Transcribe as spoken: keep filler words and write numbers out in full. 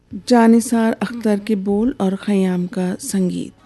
जानिसार अख्तर के बोल और खयाम का संगीत।